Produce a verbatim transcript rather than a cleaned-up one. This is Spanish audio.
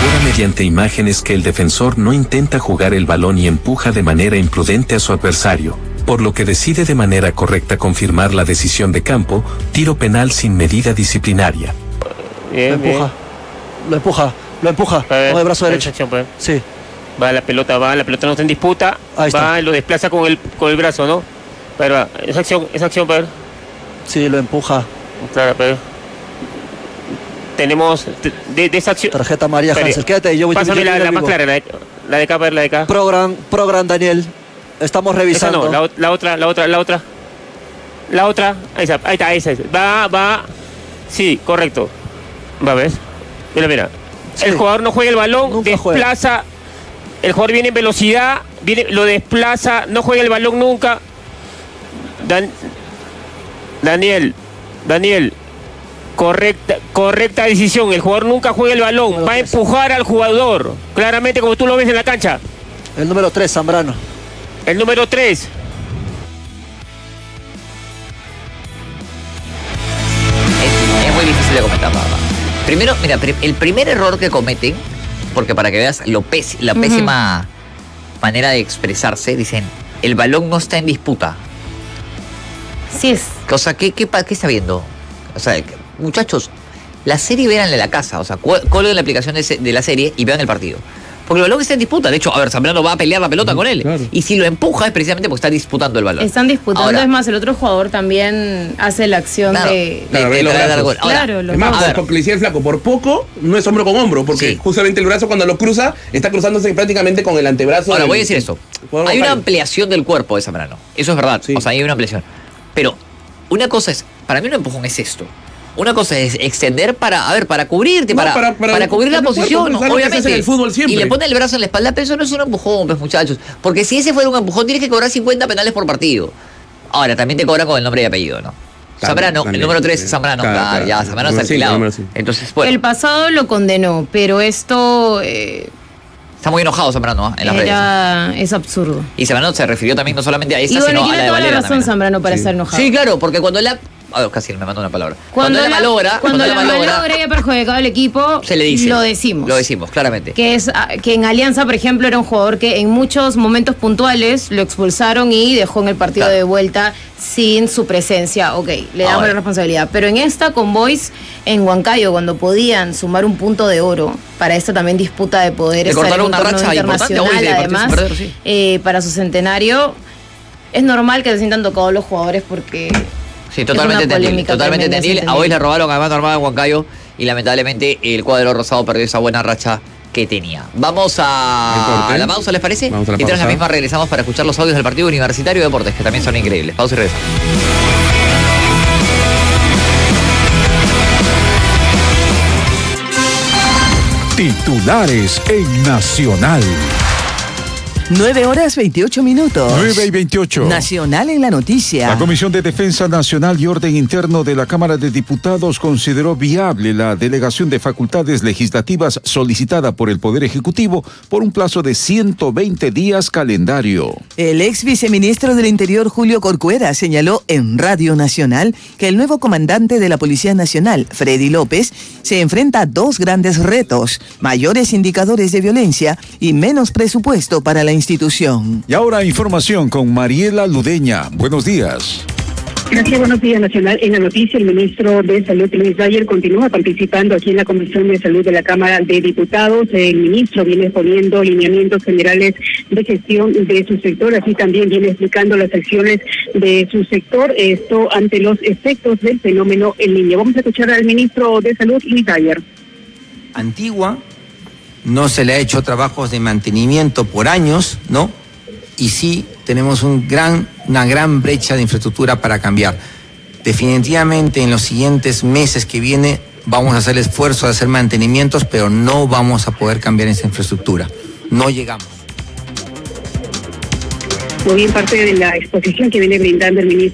Corrobora mediante imágenes que el defensor no intenta jugar el balón y empuja de manera imprudente a su adversario, por lo que decide de manera correcta confirmar la decisión de campo, tiro penal sin medida disciplinaria. Bien, lo empuja, bien. lo empuja, lo empuja con el brazo derecho. Acción, pues. Sí. Va la pelota, va, la pelota no está en disputa. Ahí está. Va y lo desplaza con el, con el brazo, ¿no? Pero va, esa acción, esa acción, pero. Sí, lo empuja. Claro, pero. Tenemos de, de, de esa acción. Tarjeta María Hansel, quédate. Yo voy Pásame yo, yo, la, yo, la más clara, la de, la de acá, ver la de acá. Program, Program, Daniel. Estamos revisando. Esa no, la, la otra, la otra, la otra. La otra, ahí está, ahí está, esa es. Va, va. Sí, correcto. Va, ¿ves? Mira, mira. Sí. El jugador no juega el balón, nunca desplaza. Juega. El jugador viene en velocidad, viene, lo desplaza, no juega el balón nunca. Dan, Daniel, Daniel, correcta, correcta decisión. El jugador nunca juega el balón, va a empujar al jugador, claramente como tú lo ves en la cancha. El número tres, Zambrano. El número tres. Es, es muy difícil de comentar, papá. Primero, mira, el primer error que cometen, porque para que veas lo pés, la uh-huh. pésima manera de expresarse, dicen, el balón no está en disputa. Sí es. O sea, ¿qué, qué, qué está viendo? O sea, muchachos, la serie véanla en la casa, o sea, colguen la aplicación de, de la serie y vean el partido. Porque el balón está en disputa. De hecho, a ver, Zambrano va a pelear la pelota con él. Claro. Y si lo empuja es precisamente porque está disputando el balón. Están disputando. Ahora, es más, el otro jugador también hace la acción claro, de... Claro, de, de, de dar gol. Ahora, claro, es más, por, porque le decía el flaco, por poco no es hombro con hombro. Porque sí. justamente el brazo cuando lo cruza, está cruzándose prácticamente con el antebrazo. Ahora, del, voy a decir esto. Hay una ampliación del cuerpo de Zambrano. Eso es verdad. Sí. O sea, hay una ampliación. Pero una cosa es... Para mí un empujón es esto. Una cosa es extender para, a ver, para cubrirte, no, para, para, para, para cubrir la posición, cuerpo, obviamente. En el fútbol siempre. Y le pone el brazo en la espalda, pero eso no es un empujón, pues, muchachos. Porque si ese fuera un empujón, tienes que cobrar cincuenta penales por partido. Ahora, también te cobran con el nombre y apellido, ¿no? Claro, Zambrano, también, el número tres, sí. Zambrano, claro, claro, ya, Zambrano está alquilado. Sí, Entonces, bueno. El pasado lo condenó, pero esto... Eh... Está muy enojado Zambrano, ¿eh? En las Era... redes. Es absurdo. Y Zambrano se refirió también no solamente a esa, y bueno, sino a la de Valera. Tiene toda la razón Zambrano para sí. estar enojado. Sí, claro, porque cuando la... Oh, casi me mandó una palabra. Cuando, cuando la malogra, cuando, cuando la malogra, malogra y ha perjudicado al equipo, se le dice, lo decimos. Lo decimos, claramente. Que es que en Alianza, por ejemplo, era un jugador que en muchos momentos puntuales lo expulsaron y dejó en el partido claro. de vuelta sin su presencia. Ok, le damos Ahora. la responsabilidad. Pero en esta, con Boys, en Huancayo, cuando podían sumar un punto de oro para esta también disputa de poder estar en un una torneo racha internacional, además, perder, sí. eh, para su centenario, es normal que se sientan tocados los jugadores porque... Sí, totalmente entendible, totalmente entendible. A hoy le robaron a Mano Armada en Huancayo y lamentablemente el cuadro rosado perdió esa buena racha que tenía. Vamos a, a la pausa, ¿les parece? Vamos a la y tras pausa. la misma regresamos para escuchar los audios del Partido Universitario de Deportes, que también son increíbles. Pausa y regresamos. Titulares en Nacional. nueve horas veintiocho minutos. nueve y veintiocho. Nacional en la noticia. La Comisión de Defensa Nacional y Orden Interno de la Cámara de Diputados consideró viable la delegación de facultades legislativas solicitada por el Poder Ejecutivo por un plazo de ciento veinte días calendario. El ex viceministro del Interior, Julio Corcuera, señaló en Radio Nacional que el nuevo comandante de la Policía Nacional, Freddy López, se enfrenta a dos grandes retos: mayores indicadores de violencia y menos presupuesto para la institución. Y ahora información con Mariela Ludeña. Buenos días. Gracias, buenos días, Nacional. En la noticia, el ministro de Salud, Luis Dyer, continúa participando aquí en la Comisión de Salud de la Cámara de Diputados. El ministro viene poniendo lineamientos generales de gestión de su sector, así también viene explicando las acciones de su sector, esto ante los efectos del fenómeno El Niño. Vamos a escuchar al ministro de Salud, Luis Dyer. Antigua, no se le ha hecho trabajos de mantenimiento por años, ¿no? Y sí tenemos un gran, una gran brecha de infraestructura para cambiar. Definitivamente en los siguientes meses que viene vamos a hacer el esfuerzo de hacer mantenimientos, pero no vamos a poder cambiar esa infraestructura. No llegamos. Muy bien, parte de la exposición que viene brindando el ministro